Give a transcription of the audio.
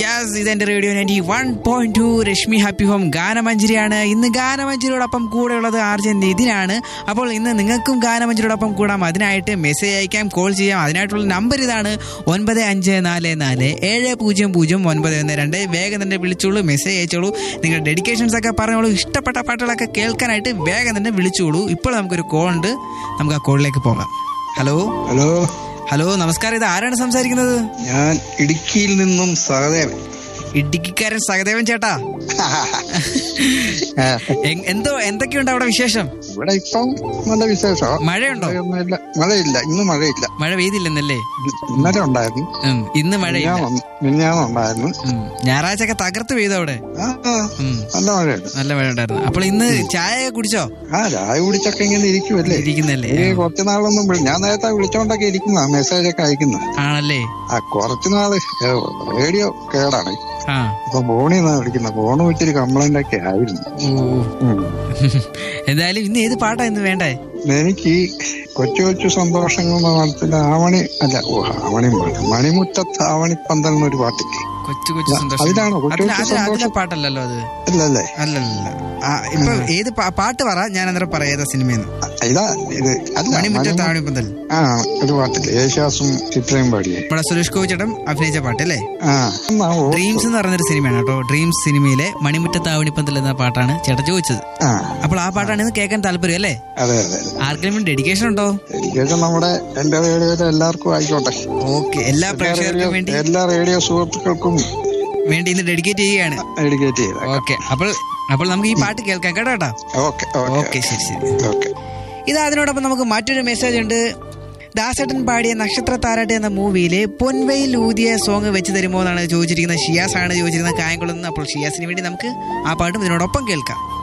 Yes, ഇതെന്റെ radio 91.2 Rashmi happy home ഗാനമഞ്ജരിയാണ്. ഇന്ന് ഗാനമഞ്ജരിയോടൊപ്പം കൂടെയുള്ളത് ആർജൻ നിതിനാണ്. അപ്പോൾ ഇന്ന് നിങ്ങൾക്കും ഗാനമഞ്ജരിയോടൊപ്പം കൂടാം. അതിനായിട്ട് മെസ്സേജ് അയക്കാം, കോൾ ചെയ്യാം. അതിനായിട്ടുള്ള നമ്പർ ഇതാണ് 9544700912. വേഗം തന്നെ വിളിച്ചോളൂ, മെസ്സേജ് അയച്ചോളൂ, നിങ്ങളുടെ ഡെഡിക്കേഷൻസ് ഒക്കെ പറഞ്ഞോളൂ, ഇഷ്ടപ്പെട്ട പാട്ടുകളൊക്കെ കേൾക്കാനായിട്ട് വേഗം തന്നെ വിളിച്ചോളൂ. ഇപ്പോൾ നമുക്കൊരു കോൾ ഉണ്ട്, നമുക്ക് ആ കോളിലേക്ക് പോകാം. ഹലോ ഹലോ ഹലോ, നമസ്കാരം. ഇത് ആരാണ് സംസാരിക്കുന്നത്? ഞാൻ ഇടുക്കിയിൽ നിന്നും സഹദേവൻ. ഇടുക്കിക്കാരൻ സഹദേവൻ ചേട്ടാ. എന്തൊക്കെയുണ്ട് അവിടെ വിശേഷം? ഇവിടെ ഇപ്പം നല്ല വിശേഷം. മഴയുണ്ടോ? മഴയില്ല, ഇന്ന് മഴയില്ല. മഴ പെയ്തില്ലെന്നല്ലേ? ഇന്നലെ ഉണ്ടായിരുന്നു, ഇന്ന് മഴയില്ല. മിനിഞ്ഞാന്നുണ്ടായിരുന്നു. ഞായറാഴ്ച ഒക്കെ തകർത്ത് പെയ്തു അവിടെ. നല്ല മഴയുണ്ട്, നല്ല മഴ ഉണ്ടായിരുന്നു. അപ്പോൾ ഇന്ന് ചായ കുടിച്ചോ? ചായ കുടിച്ചൊക്കെ ഇങ്ങനെ ഇരിക്കുന്നല്ലേ. കുറച്ചു നാളൊന്നും ഞാൻ നേരത്തെ വിളിച്ചോണ്ടൊക്കെ ഇരിക്കുന്ന, മെസ്സേജ് ഒക്കെ അയക്കുന്ന ആണല്ലേ. കുറച്ചുനാള് റേഡിയോ കേടാണ്. ഇപ്പൊ ഫോണിൽ നിന്നാണ് വിളിക്കുന്നത്. ഫോണ് വെച്ചൊരു കംപ്ലൈന്റ് ഒക്കെ ആയിരുന്നു. എന്തായാലും ഇന്ന് ഏത് പാട്ടാ ഇന്ന് വേണ്ടേ? എനിക്ക് കൊച്ചു കൊച്ചു സന്തോഷങ്ങൾ നടത്തില്ല മണിമുറ്റത്ത് ആവണിപ്പന്തൽ എന്നൊരു പാട്ടില്ലേ? കൊച്ചു കൊച്ചു സന്തോഷം. പാട്ടല്ലല്ലോ അത്? അല്ലല്ലേ? അല്ലല്ല. ഇപ്പൊ ഏത് പാട്ട് പറ, ഞാൻ അന്നേരം പറയാ ഏതാ സിനിമയെന്ന്. ഇതാ ഇത് മണിമുറ്റത്ത് ആവണിപ്പന്തൽ. ഒരു പാട്ടില്ലേ, യേശുദാസും ചിത്രയും പാടിയേ, നമ്മുടെ സുരേഷ് ഗോപി ചേട്ടൻ അഭിനയിച്ച പാട്ടല്ലേ? ഡ്രീംസ് എന്ന് പറഞ്ഞൊരു സിനിമയാണ് കേട്ടോ. ഡ്രീംസ് സിനിമയിലെ മണിമുറ്റത്ത് ആവണിപ്പന്തൽ എന്ന പാട്ടാണ് ചേട്ടൻ ചോദിച്ചത്. അപ്പോൾ ആ പാട്ടാണ് ഇന്ന് കേൾക്കാൻ താല്പര്യം അല്ലേ? അതെ അതെ. ആർക്കെങ്കിലും ഡെഡിക്കേഷൻ ഉണ്ടോ? ഡെഡിക്കേഷൻ നമ്മുടെ എന്റെ റേഡിയോയിലെ എല്ലാവർക്കും ആയിക്കോട്ടെ. ഓക്കെ, എല്ലാ പ്രേക്ഷകർക്കും വേണ്ടി, എല്ലാ റേഡിയോ സുഹൃത്തുക്കൾക്കും വേണ്ടി ഇന്ന് ഡെഡിക്കേറ്റ് ചെയ്യുകയാണ്. ഓക്കെ, അപ്പോൾ നമുക്ക് ഈ പാട്ട് കേൾക്കാം കേട്ടോ. ഓക്കെ, ശരി ശരി. ഇത് അതിനോടൊപ്പം നമുക്ക് മറ്റൊരു മെസ്സേജ് ഉണ്ട്. ദാസേട്ടൻ പാടിയ നക്ഷത്ര താരാട്ട് എന്ന മൂവിയിലെ പൊൻവെയിൽ ഊതിയ സോങ് വെച്ച് തരുമോ എന്നാണ് ചോദിച്ചിരിക്കുന്നത്. ഷിയാസ് ആണ് ചോദിച്ചിരുന്നത്, കായംകുളത്ത് നിന്ന്. അപ്പോൾ ഷിയാസിന് വേണ്ടി നമുക്ക് ആ പാട്ടും ഇതിനോടൊപ്പം കേൾക്കാം.